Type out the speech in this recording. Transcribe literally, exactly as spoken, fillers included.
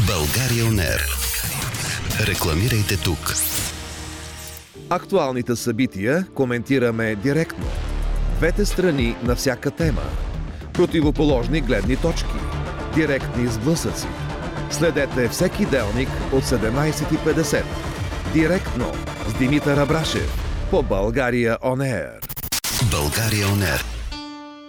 България он ер. Рекламирайте тук. Актуалните събития коментираме директно. Двете страни на всяка тема. Противоположни гледни точки. Директни сблъсъци. Следете всеки делник от седемнайсет и петдесет. Директно с Димитър Абрашев по България он ер. България он ер.